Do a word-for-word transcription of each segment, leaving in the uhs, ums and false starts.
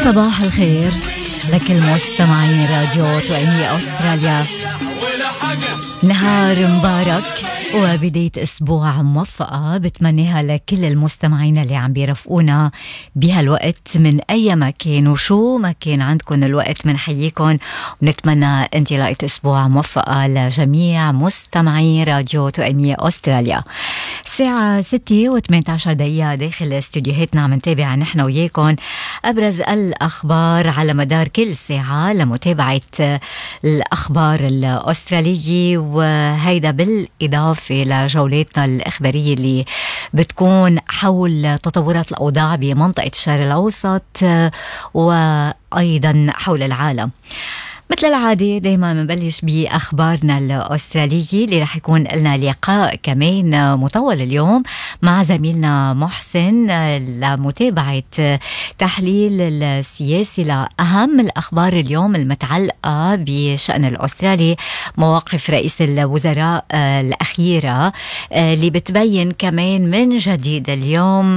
صباح الخير لكل مستمعين راديو توأمية أستراليا. نهار مبارك وبداية أسبوع موفقة بتمنيها لكل المستمعين اللي عم بيرفقونا بهالوقت من أي مكان وشو ما كان عندكم الوقت. من حييكم ونتمنى انطلاقة أسبوع موفقة لجميع مستمعين راديو توأمية أستراليا. الساعة ستة وثمانية عشر دقيقة داخل استوديوهاتنا عم نتابع نحن وياكم أبرز الأخبار على مدار كل ساعة لمتابعة الأخبار الأسترالية، وهيدا بالإضافة لجولاتنا الإخبارية اللي بتكون حول تطورات الأوضاع بمنطقة الشرق الأوسط وأيضا حول العالم. مثل العادة دايما منبلش بأخبارنا الأسترالية اللي رح يكون لنا لقاء كمان مطول اليوم مع زميلنا محسن لمتابعة تحليل السياسي لأهم الأخبار اليوم المتعلقة بشأن الأسترالي، مواقف رئيس الوزراء الأخيرة اللي بتبين كمان من جديد اليوم،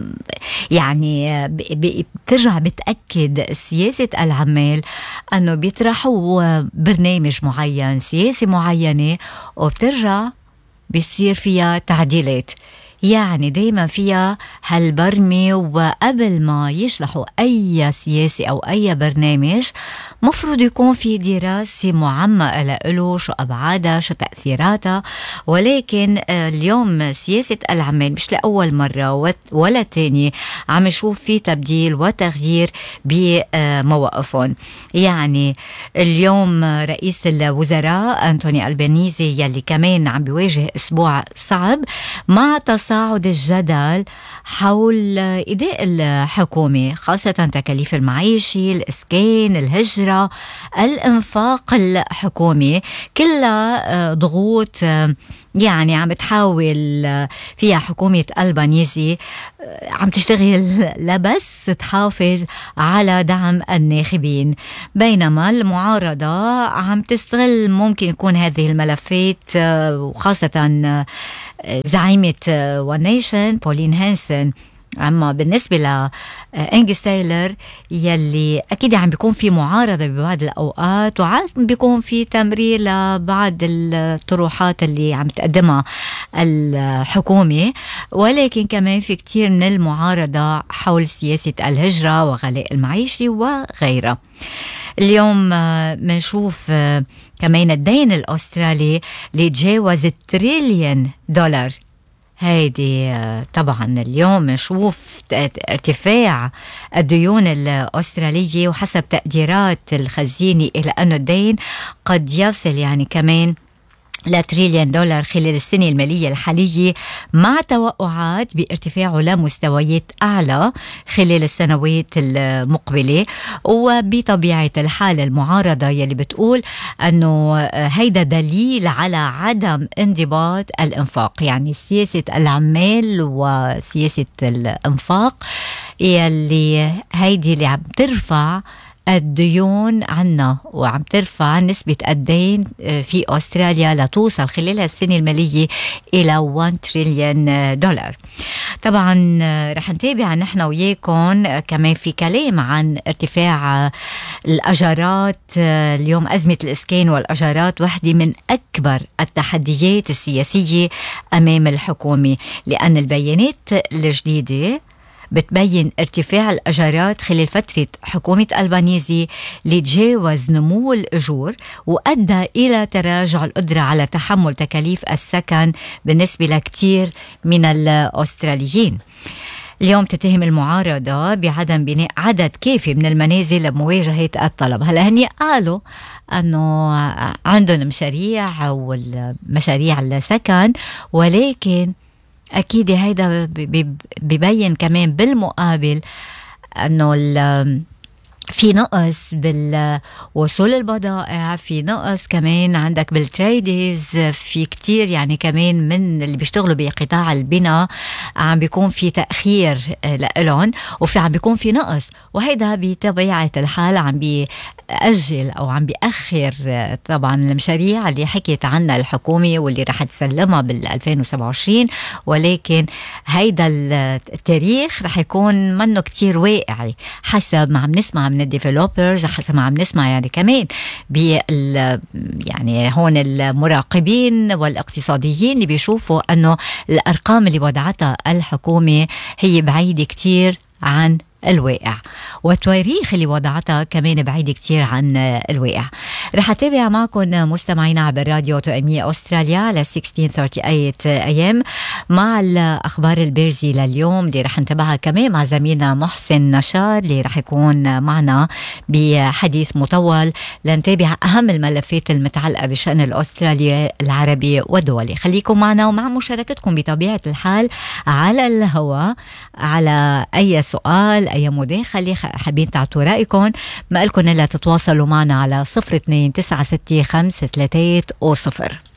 يعني بترجع بتأكد سياسة العمال أنه بيطرح برنامج معين سياسي معينة وبترجع بيصير فيها تعديلات. يعني دايما فيها هالبرمي، وقبل ما يشلحوا أي سياسي أو أي برنامج مفروض يكون في دراسة معمقة له، شو أبعادها شو تأثيراتها. ولكن اليوم سياسة العمال مش لأول مرة ولا تاني عم نشوف في تبديل وتغيير بمواقفهم. يعني اليوم رئيس الوزراء أنتوني ألبانيزي يلي كمان عم بيواجه أسبوع صعب مع تصاعد الجدل حول إداء الحكومة، خاصة تكاليف المعيشة، الإسكان، الهجرة، الإنفاق الحكومي، كلها ضغوط يعني عم بتحاول فيها حكومة ألبانيزي عم تشتغل لبس تحافظ على دعم الناخبين، بينما المعارضة عم تستغل ممكن يكون هذه الملفات، وخاصة زعيمة ون نيشن بولين هانسن. أما بالنسبة لإنجس تايلر يلي أكيد عم بيكون في معارضة ببعض الأوقات، وعم بيكون في تمرير لبعض الطروحات اللي عم تقدمها الحكومة، ولكن كمان في كتير من المعارضة حول سياسة الهجرة وغلاء المعيشة وغيرها. اليوم منشوف كمان الدين الأسترالي اللي تجاوز التريليون دولار. هيدي طبعا اليوم نشوف ارتفاع الديون الأسترالية، وحسب تقديرات الخزينة إلى أن الدين قد يصل يعني كمان لتريليون دولار خلال السنة المالية الحالية، مع توقعات بارتفاعه لمستويات أعلى خلال السنوات المقبلة. وبطبيعة الحال المعارضة يلي بتقول أنه هيدا دليل على عدم انضباط الإنفاق، يعني سياسة العمال وسياسة الإنفاق يلي هيدي اللي عم ترفع الديون عنا وعم ترفع نسبة الدين في أستراليا لتوصل خلال السنة المالية إلى واحد تريليون دولار. طبعا رح نتابع نحن وياكم كمان في كلام عن ارتفاع الأجارات. اليوم أزمة الإسكان والأجارات واحدة من أكبر التحديات السياسية أمام الحكومة، لأن البيانات الجديدة بتبين ارتفاع الأجارات خلال فترة حكومة ألبانيزي لتجاوز نمو الأجور، وأدى إلى تراجع القدرة على تحمل تكاليف السكن بالنسبة لكتير من الأستراليين. اليوم تتهم المعارضة بعدم بناء عدد كافي من المنازل لمواجهة الطلب. هلا هني قالوا أنه عندهم مشاريع والمشاريع السكن، ولكن أكيد هيدا ببين كمان بالمقابل أنه في نقص بالوصول البضائع، في نقص كمان عندك بالتريدرز، في كتير يعني كمان من اللي بيشتغلوا بقطاع البناء عم بيكون في تأخير لإلهم، وفي عم بيكون في نقص، وهيدا بطبيعة الحال عم بيأجل أو عم بيأخر طبعا المشاريع اللي حكيت عنها الحكومة واللي رح تسلمها بال ألفين وسبعة وعشرين. ولكن هيدا التاريخ رح يكون منه كتير واقعي حسب ما عم نسمع من الديفلوبرز، حسب ما عم نسمع يعني كمان بال يعني هون المراقبين والاقتصاديين اللي بيشوفوا انه الارقام اللي وضعتها الحكومة هي بعيدة كتير عن الواقع، والتواريخ اللي وضعتها كمان بعيد كتير عن الواقع. رح أتابع معكم مستمعينا عبر راديو توأمية أستراليا على ستة عشر ثمانية أيام مع الأخبار البارزة لليوم اللي رح نتابعها كمان مع زميلنا محسن نشار اللي رح يكون معنا بحديث مطول لنتابع أهم الملفات المتعلقة بشأن الأسترالي العربي والدولي. خليكم معنا ومع مشاركتكم بطبيعة الحال على الهواء على أي سؤال أي مداخلة حابين تعطوا رأيكم. ما لكم إلا تتواصلوا معنا على صفر اثنين تسعة ستة خمسة ثلاثة صفر.